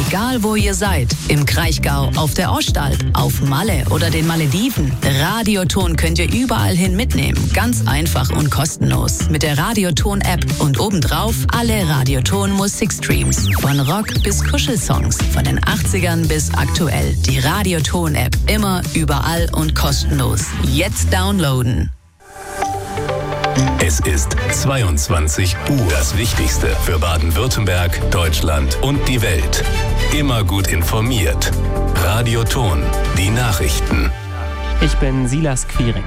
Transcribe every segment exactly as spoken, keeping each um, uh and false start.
Egal wo ihr seid, im Kraichgau, auf der Ostalb, auf Malle oder den Malediven, Radioton könnt ihr überall hin mitnehmen. Ganz einfach und kostenlos. Mit der Radioton-App und obendrauf alle Radioton-Musikstreams. Von Rock bis Kuschelsongs, von den achtzigern bis aktuell. Die Radioton-App. Immer, überall und kostenlos. Jetzt downloaden. Es ist zweiundzwanzig Uhr. Das Wichtigste für Baden-Württemberg, Deutschland und die Welt. Immer gut informiert. Radioton, die Nachrichten. Ich bin Silas Quiring.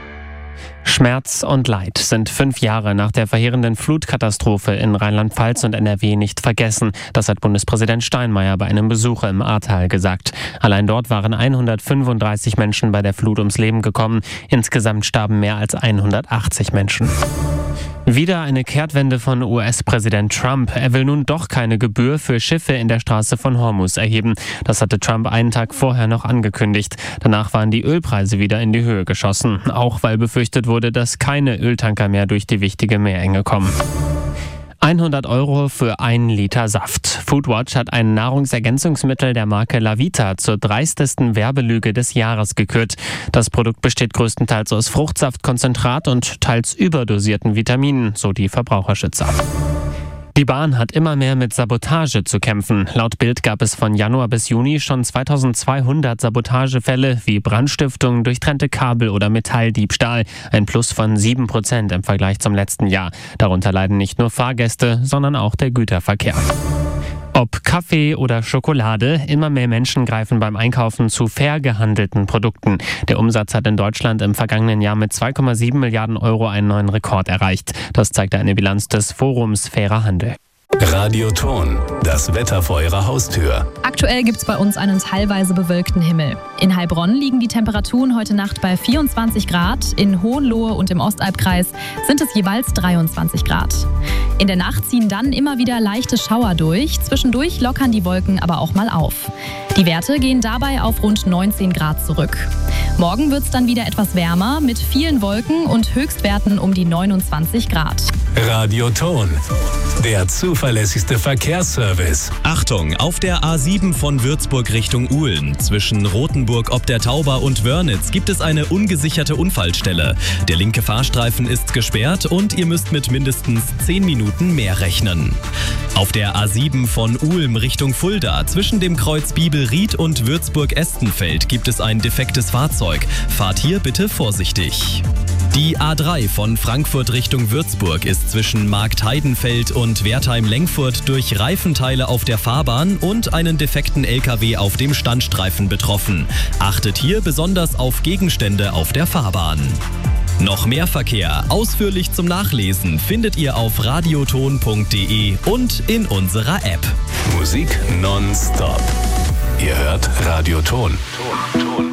Schmerz und Leid sind fünf Jahre nach der verheerenden Flutkatastrophe in Rheinland-Pfalz und N R W nicht vergessen. Das hat Bundespräsident Steinmeier bei einem Besuch im Ahrtal gesagt. Allein dort waren hundertfünfunddreißig Menschen bei der Flut ums Leben gekommen. Insgesamt starben mehr als hundertachtzig Menschen. Wieder eine Kehrtwende von U S-Präsident Trump. Er will nun doch keine Gebühr für Schiffe in der Straße von Hormuz erheben. Das hatte Trump einen Tag vorher noch angekündigt. Danach waren die Ölpreise wieder in die Höhe geschossen. Auch weil befürchtet wurde, dass keine Öltanker mehr durch die wichtige Meerenge kommen. hundert Euro für einen Liter Saft. Foodwatch hat ein Nahrungsergänzungsmittel der Marke Lavita zur dreistesten Werbelüge des Jahres gekürt. Das Produkt besteht größtenteils aus Fruchtsaftkonzentrat und teils überdosierten Vitaminen, so die Verbraucherschützer. Die Bahn hat immer mehr mit Sabotage zu kämpfen. Laut Bild gab es von Januar bis Juni schon zweitausendzweihundert Sabotagefälle wie Brandstiftung, durchtrennte Kabel oder Metalldiebstahl. Ein Plus von sieben Prozent im Vergleich zum letzten Jahr. Darunter leiden nicht nur Fahrgäste, sondern auch der Güterverkehr. Ob Kaffee oder Schokolade, immer mehr Menschen greifen beim Einkaufen zu fair gehandelten Produkten. Der Umsatz hat in Deutschland im vergangenen Jahr mit zwei Komma sieben Milliarden Euro einen neuen Rekord erreicht. Das zeigt eine Bilanz des Forums Fairer Handel. Radioton, das Wetter vor Ihrer Haustür. Aktuell gibt es bei uns einen teilweise bewölkten Himmel. In Heilbronn liegen die Temperaturen heute Nacht bei vierundzwanzig Grad. In Hohenlohe und im Ostalbkreis sind es jeweils dreiundzwanzig Grad. In der Nacht ziehen dann immer wieder leichte Schauer durch. Zwischendurch lockern die Wolken aber auch mal auf. Die Werte gehen dabei auf rund neunzehn Grad zurück. Morgen wird es dann wieder etwas wärmer mit vielen Wolken und Höchstwerten um die neunundzwanzig Grad. Radioton, der zuverlässigste Verkehrsservice. Achtung, auf der A sieben von Würzburg Richtung Uhlen zwischen Rothenburg ob der Tauber und Wörnitz gibt es eine ungesicherte Unfallstelle. Der linke Fahrstreifen ist gesperrt und ihr müsst mit mindestens zehn Minuten mehr rechnen. Auf der A sieben von Ulm Richtung Fulda zwischen dem Kreuz Bibelried und Würzburg-Estenfeld gibt es ein defektes Fahrzeug. Fahrt hier bitte vorsichtig. Die A drei von Frankfurt Richtung Würzburg ist zwischen Marktheidenfeld und Wertheim-Lengfurt durch Reifenteile auf der Fahrbahn und einen defekten L K W auf dem Standstreifen betroffen. Achtet hier besonders auf Gegenstände auf der Fahrbahn. Noch mehr Verkehr, ausführlich zum Nachlesen, findet ihr auf radioton punkt de und in unserer App. Musik nonstop. Ihr hört Radioton.